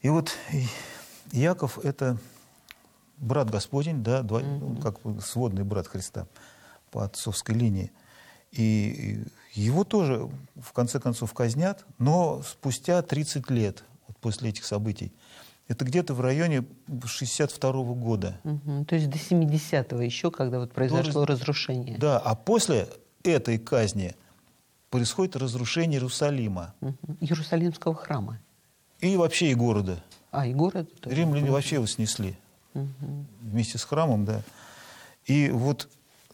И вот Иаков — это брат Господень, да, как сводный брат Христа по отцовской линии. И его тоже, в конце концов, казнят, но спустя 30 лет вот после этих событий. Это где-то в районе 62-го года. То есть до 70-го еще, когда вот произошло разрушение. Да, а после этой казни происходит разрушение Иерусалима. Иерусалимского храма. И вообще и города. И города тоже. Римляне вообще его снесли. Вместе с храмом, да. И вот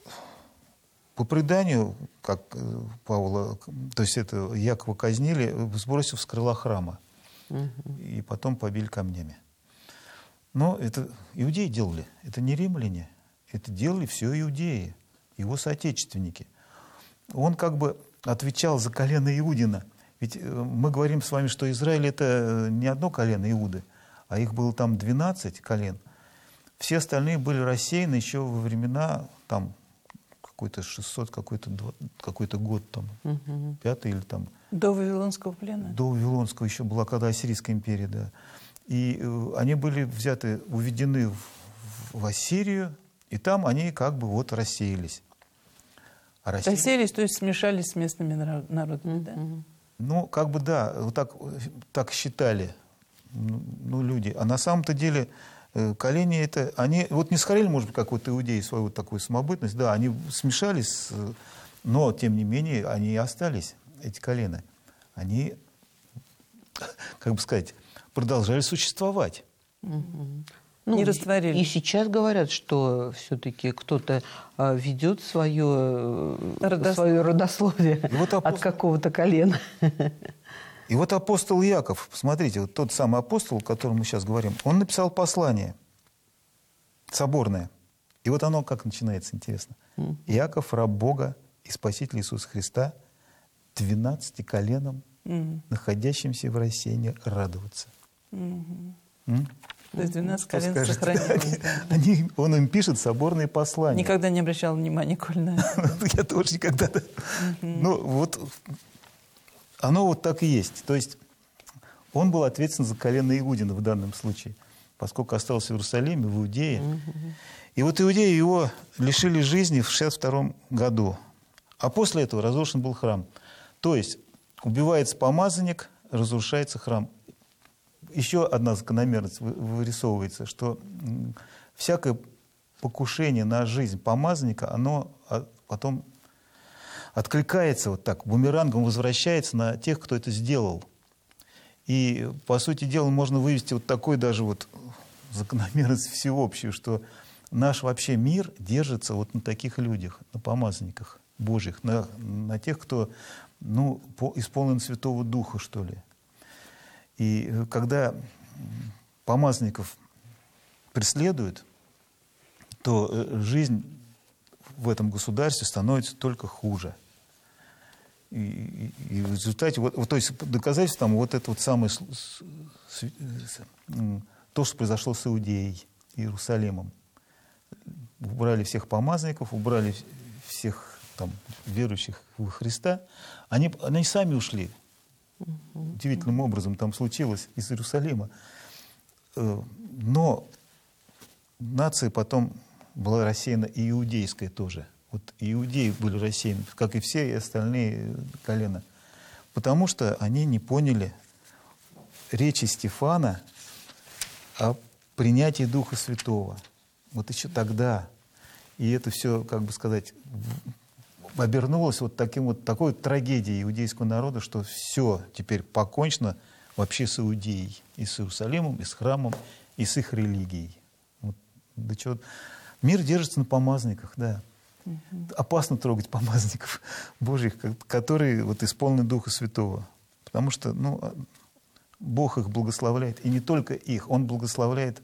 по преданию, как Павла, то есть это Якова казнили, сбросив с крыла храма. И потом побили камнями. Но это иудеи делали, это не римляне. Это делали все иудеи, его соотечественники. Он как бы отвечал за колено Иудина. Ведь мы говорим с вами, что Израиль — это не одно колено Иуды, а их было там 12 колен. Все остальные были рассеяны еще во времена, там, какой-то 600, какой-то год, там, 5-й или там... До Вавилонского плена? До Вавилонского еще была, когда Ассирийская империя, да. И они были взяты, уведены в Ассирию, и там они как бы вот рассеялись. Рассеялись, то есть смешались с местными народами, да? Ну, как бы да, вот так считали люди. А на самом-то деле колени это... Они вот не сохранили, может быть, как вот иудеи свою вот такую самобытность, да, они смешались, но, тем не менее, они и остались, эти колена. Они, как бы сказать, продолжали существовать. Не растворились. И сейчас говорят, что все-таки кто-то ведет свое родословие от какого-то колена. И вот апостол Иаков, посмотрите, вот тот самый апостол, о котором мы сейчас говорим, он написал послание соборное. И вот оно как начинается, интересно. Иаков, раб Бога и Спасителя Иисуса Христа, 12 коленам, находящимся в рассеянии, радоваться. То есть 12 колен сохранилось. Он им пишет соборные послания. Никогда не обращал внимания, Коль, на это. Я тоже никогда. Ну, вот оно вот так и есть. То есть он был ответственен за колено Иудина в данном случае, поскольку остался в Иерусалиме, в Иудее. И вот иудеи его лишили жизни в 62 году. А после этого разрушен был храм. То есть убивается помазанник, разрушается храм. Еще одна закономерность вырисовывается, что всякое покушение на жизнь помазанника, оно потом откликается вот так, бумерангом возвращается на тех, кто это сделал. И, по сути дела, можно вывести вот такой даже вот закономерность всеобщую, что наш вообще мир держится вот на таких людях, на помазанниках Божьих, на тех, кто исполнен Святого Духа, что ли. И когда помазанников преследуют, то жизнь в этом государстве становится только хуже. И в результате, то есть доказательством вот это вот самое, то, что произошло с Иудеей, Иерусалимом. Убрали всех помазанников, убрали всех там верующих во Христа. Они сами ушли. Удивительным образом там случилось из Иерусалима. Но нация потом была рассеяна и иудейская тоже. Вот иудеи были рассеяны, как и все остальные колена. Потому что они не поняли речи Стефана о принятии Духа Святого. Вот еще тогда. И это все, как бы сказать, обернулось вот такой трагедией иудейского народа, что все теперь покончено вообще с Иудеей, и с Иерусалимом, и с храмом, и с их религией. Вот, да чего? Мир держится на помазанниках, да. Опасно трогать помазанников Божьих, которые вот исполнены Духа Святого. Потому что Бог их благословляет. И не только их. Он благословляет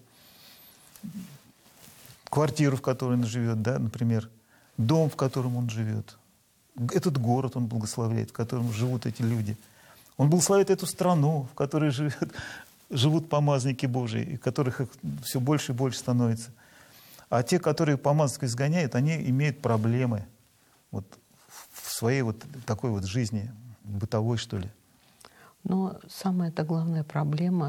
квартиру, в которой он живет, да, например, дом, в котором он живет. Этот город он благословляет, в котором живут эти люди. Он благословляет эту страну, в которой живут помазники Божии, и которых их все больше и больше становится. А те, которые помазанников изгоняют, они имеют проблемы вот в своей вот такой вот жизни, бытовой, что ли. Но самая-то главная проблема